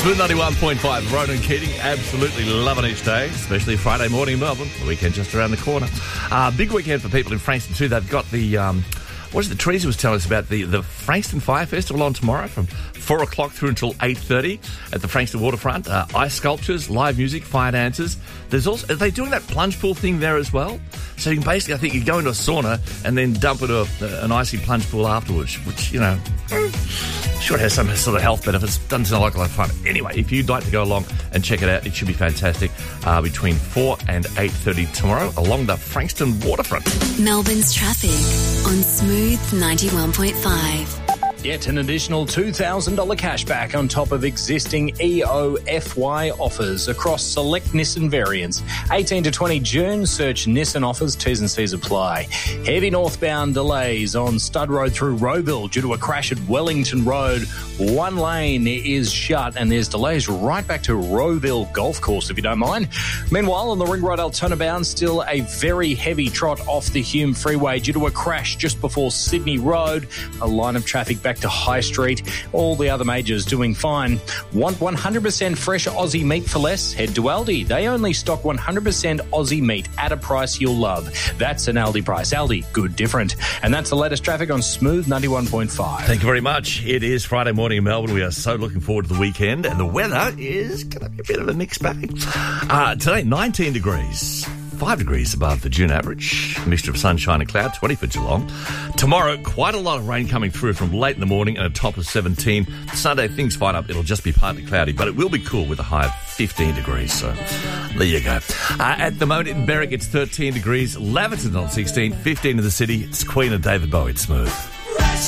Smooth 91.5, Ronan Keating, absolutely loving each day, especially Friday morning in Melbourne, the weekend just around the corner. Big weekend for people in Frankston too. They've got the, Teresa was telling us about the Frankston Fire Festival on tomorrow from 4 o'clock through until 8:30 at the Frankston Waterfront. Ice sculptures, live music, fire dancers. There's also, are they doing that plunge pool thing there as well? So you can basically, I think you go into a sauna and then dump into an icy plunge pool afterwards, which, you know, sure it has some sort of health benefits. Doesn't sound like a lot of fun. Anyway, if you'd like to go along and check it out, it should be fantastic. Between 4 and 8:30 tomorrow along the Frankston Waterfront. Melbourne's traffic on Smooth 91.5. Get an additional $2,000 cashback on top of existing EOFY offers across select Nissan variants. 18 to 20 June, search Nissan offers, T's and C's apply. Heavy northbound delays on Stud Road through Rowville due to a crash at Wellington Road. One lane is shut and there's delays right back to Rowville Golf Course, if you don't mind. Meanwhile, on the Ring Road Altona bound, still a very heavy trot off the Hume Freeway due to a crash just before Sydney Road. A line of traffic back to High Street. All the other majors doing fine. Want 100% fresh Aussie meat for less? Head to Aldi. They only stock 100% Aussie meat at a price you'll love. That's an Aldi price. Aldi, good different. And that's the latest traffic on Smooth 91.5. Thank you very much. It is Friday morning in Melbourne. We are so looking forward to the weekend, and the weather is going to be a bit of a mixed bag. Today, 19 degrees. 5 degrees above the June average. A mixture of sunshine and cloud, 20 for Geelong. Tomorrow, quite a lot of rain coming through from late in the morning and a top of 17. Sunday, things fine up. It'll just be partly cloudy, but it will be cool with a high of 15 degrees. So there you go. At the moment in Berwick, it's 13 degrees. Laverton's on 16, 15 in the city. It's Queen and David Bowie. It's Smooth.